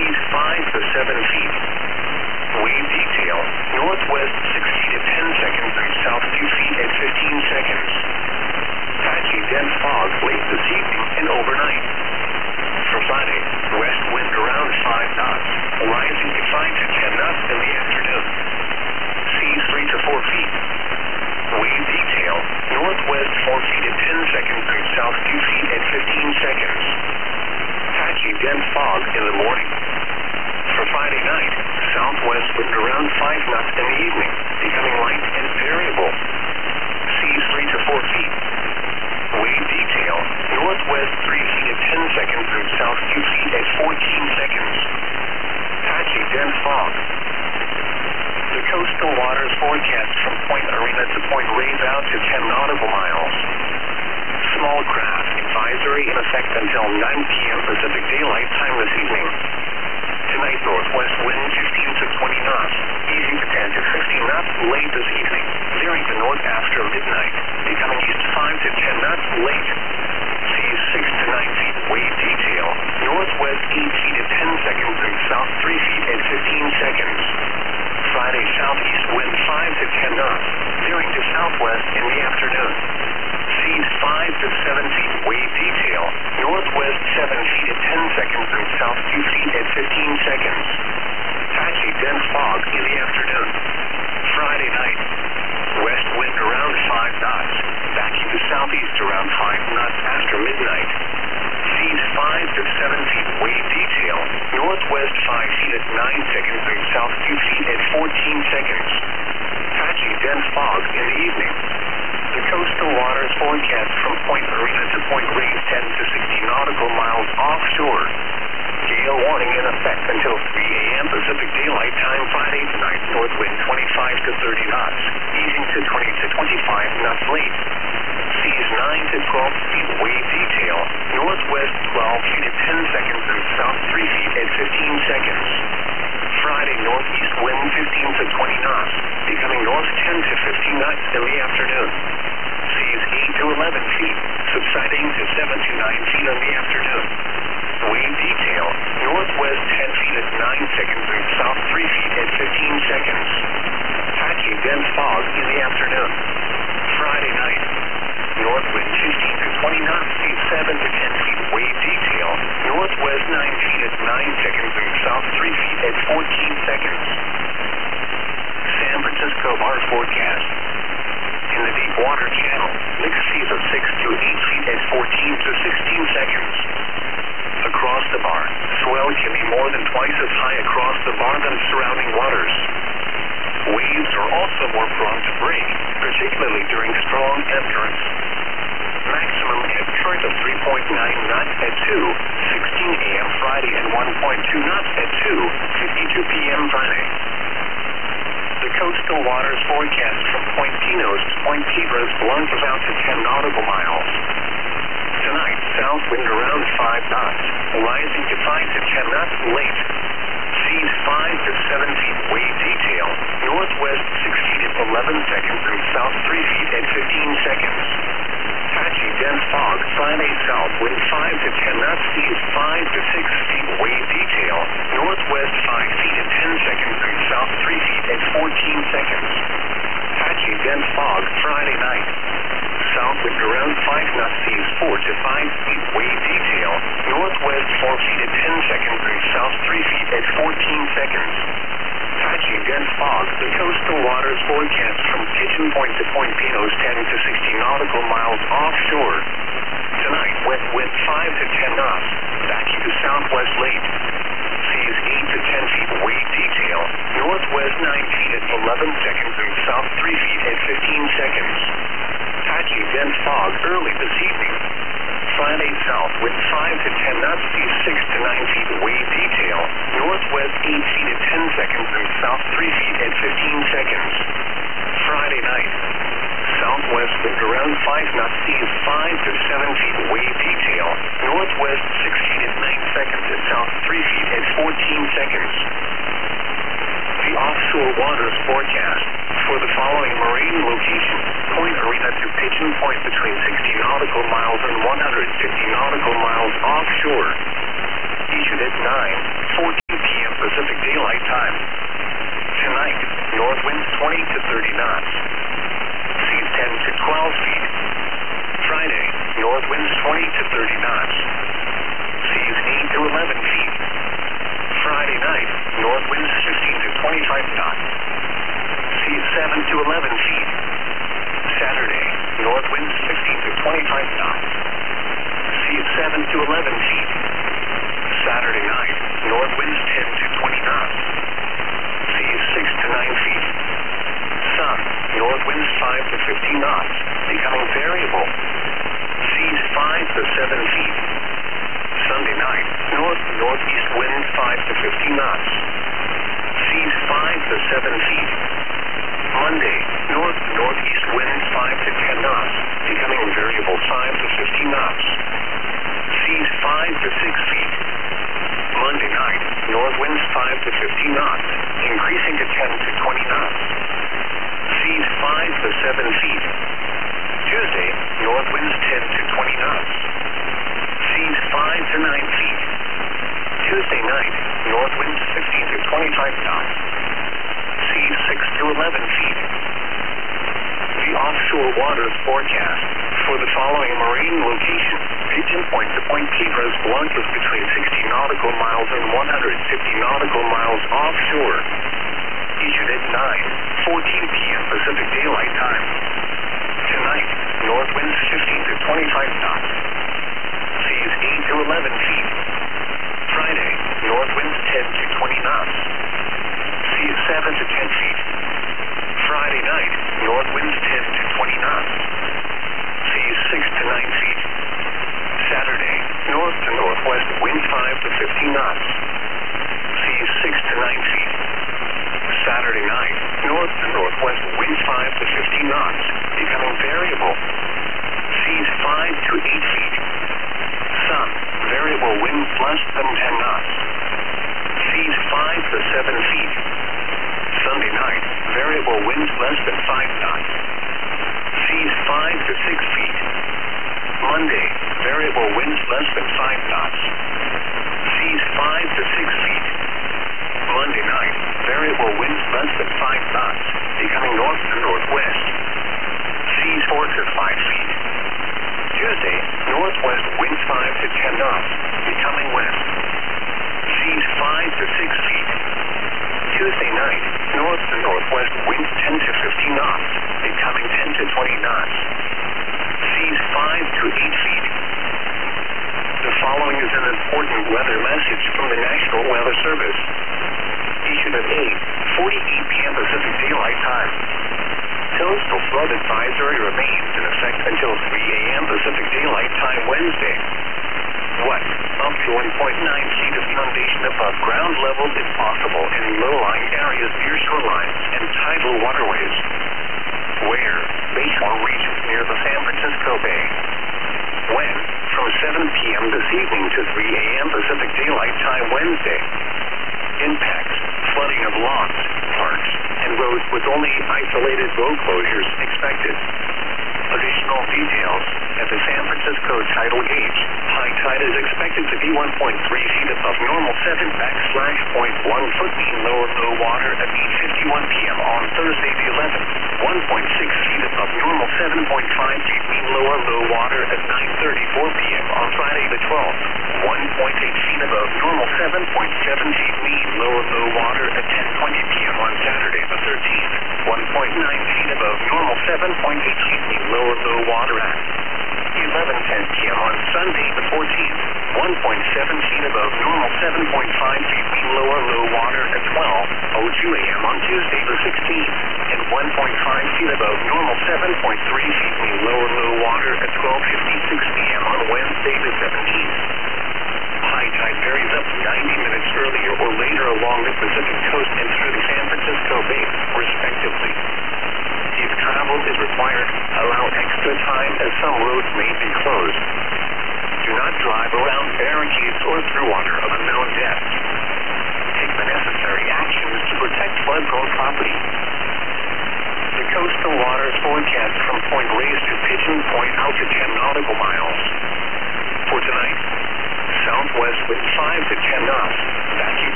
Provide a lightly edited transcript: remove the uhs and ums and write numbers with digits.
seas 5 to 7 feet. Wave detail, northwest 60 to 10 seconds and south 2 feet and 15 seconds. Patchy dense fog late this evening and overnight. For Friday, west wind around 5 knots, rising to 5 to 10 knots in the afternoon. Seas 3 to 4 feet. Wave detail, northwest 4 feet and 10 seconds and south 2 feet and 15 seconds. Patchy dense fog in the morning. For Friday night, southwest wind around 5 knots in the evening, becoming light and variable. Seas 3 to 4 feet. Wave detail, northwest 3 feet and 10 seconds and south 2 feet and 14 seconds. Patchy dense fog. The coastal waters forecast from Point Arena to Point Reyes out to 10 nautical miles. Small craft advisory in effect until 9 p.m. Pacific Daylight Time this evening. Tonight, northwest wind 15 to 20 knots, easing to 10 to 15 knots late this evening, veering to north after midnight, becoming east 5 to 10 knots late. Seas 6 to 9 feet, wave detail, northwest 8 feet and 10 seconds and south 3 feet and 15 seconds. Friday, southeast wind 5 to 10 knots, veering to southwest in the afternoon. Seas 5 to 7 feet, wave detail, northwest 7 feet and 10 seconds and south 2 feet and 15 seconds. Patchy dense fog in the afternoon. Friday night, west wind around 5 knots, backing to southeast around 5 knots after midnight. Seas 5 to 7 feet, wave detail, northwest 5 feet at 9 seconds and south 2 feet and 14 seconds. Patchy dense fog in the evening. The coastal waters forecast from Point Arena to Point Reyes 10 to 60 nautical miles offshore. Gale warning in effect until 3 a.m. Pacific Daylight Time Friday tonight. North wind 25 to 30 knots, easing to 20 to 25 knots late. Seas 9 to 12 feet, wave detail, northwest 12 feet and 10 seconds and south 3 feet and 15 seconds. Friday, northeast wind 15 to 20 knots, becoming north 10 to 15 knots in the afternoon. Seas 8 to 11 feet, subsiding to 7 to 9 feet in the afternoon. Wave detail, northwest 10 feet at 9 seconds and south 3 feet and 15 seconds. Patchy dense fog in the afternoon. Friday night, north wind 15 to 20 knots, seas 7 to 10 feet, wave detail, northwest 9 feet at 9 seconds and south 3 feet at 14 seconds. San Francisco bar forecast. In the deep water channel, mixed seas of 6 to 8 feet at 14 to 16 seconds. Across the bar, swell can be more than twice as high across the bar than surrounding waters. Waves are also more prone to break, particularly during strong ebb currents. Maximum ebb current of 3.9 knots at 2:16 a.m. Friday and 1.2 knots at 2:52 p.m. Friday. The coastal waters forecast from Point Pinos to Point Piedras plunges out to 10 nautical miles. Tonight, south wind around 5 knots, rising to 5 to 10 knots late. Seas 5 to 7 feet, wave detail, northwest 6 feet at 11 seconds and south 3 feet at 15 seconds. Patchy dense fog, Friday south wind 5 to 10 knots, seas 5 to 6 feet, wave detail, northwest 5 feet at 10 seconds and south 3 feet at 14 seconds. Patchy dense fog, Friday night. South wind around 5 knots, seas 4 to 5 feet, wave detail, northwest 4 feet at 10 seconds and south 3 feet at 14 seconds. Patchy dense fog, the coastal waters forecast from Pigeon Point to Point Pinos 10 to 60 nautical miles offshore. Tonight, west wind 5 to 10 knots, backing to southwest late. Seas 8 to 10 feet, wave detail, northwest 9 feet at 11 seconds and south 3 feet at 15 seconds. Patchy dense fog early this evening. Friday south wind 5 to 10 knots, seas 6 to 9 feet, wave detail, northwest 8 feet at 10 seconds and south 3 feet at 15 seconds. Friday night, southwest wind around 5 knots, seas 5 to 7 feet, wave detail, northwest 6 feet at 9 seconds and south 3 feet at 14 seconds. The offshore waters forecast for the following marine locations: Point Arena to Pigeon Point between 60 nautical miles and 150 nautical miles offshore. Issued at 9:14 to 15 knots. Seas 5 to 7 feet. Monday, north to northeast winds 5 to 10 knots, becoming variable 5 to 15 knots. Seas 5 to 6 feet. Monday night, north winds 5 to 15 knots, increasing to 10 to 20 knots. Seas 5 to 7 feet. Tuesday, north winds 10 to 20 knots. Seas 5 to 9 feet. Tuesday night, north winds 15 to 25 knots. Seas 6 to 11 feet. The offshore waters forecast for the following marine location: Pigeon Point to Point Piedras Blancas between 60 nautical miles and 150 nautical miles offshore. Issued at 9:14 p.m. Pacific Daylight Time. Tonight, north winds 15 to 25 knots. Seas 8 to 11 feet. Friday, north winds 10 to 20 knots. Seas 7 to 10 feet. Friday night, north winds 10 to 20 knots. Seas 6 to 9 feet. Saturday, north to northwest winds 5 to 15 knots. Seas 6 to 9 feet. Saturday night, north to northwest winds 5 to 15 knots, becoming variable. Seas 5 to 8 feet. Sun, variable winds less than 10 knots. Seas 5 to 7 feet. Sunday night, variable winds less than 5 knots. Seas 5 to 6 feet. Monday, variable winds less than 5 knots. Seas 5 to 6 feet. Monday night, variable winds less than 5 knots, becoming north to northwest. Seas 4 to 5 feet. Tuesday, northwest winds 5 to 10 knots, becoming west. Seas 5 to 6 feet. Tuesday night, north to northwest winds 10 to 15 knots, becoming 10 to 20 knots. Seas 5 to 8 feet. The following is an important weather message from the National Weather Service. Issued at 8:48 p.m. Pacific Daylight Time. Coastal flood advisory remains in effect until 3 a.m. Pacific Daylight Time Wednesday. 1. Up to 1.9 feet of inundation above ground level is possible in low-lying areas near shorelines and tidal waterways. Where? Bayshore regions near the San Francisco Bay. When? From 7 p.m. this evening to 3 a.m. Pacific Daylight Time Wednesday. Impacts: flooding of lawns, parks, and roads with only isolated road closures expected. Additional details: at the San Francisco tidal gauge, high tide is expected to be 1.3 feet above normal 7/.1 foot mean low water at 8:51 p.m. on Thursday the 11th, 1.6 feet above normal 7.5 feet mean low water at 9:34 p.m. on Friday the 12th, 1.8 feet above normal 7.7 feet mean low water at 10:20 p.m. on Saturday the 13th, 1.9 feet above normal 7.8 feet mean low water at 11:10 p.m. on Sunday the 14th, 1.7 feet above normal 7.5 feet mean low water at 12:02 a.m. on Tuesday the 16th, and 1.5 feet above normal 7.3 feet mean low water at 12:56 p.m. on Wednesday the 17th. High tide varies up to 90 minutes earlier or later along the Pacific coast and through the San Francisco Bay, respectively. If travel is required, allow extra time as some roads may be closed. Do not drive around barricades or through water of unknown depth. Take the necessary actions to protect flood-prone property. The coastal waters forecast from Point Reyes to Pigeon Point out to 10 nautical miles.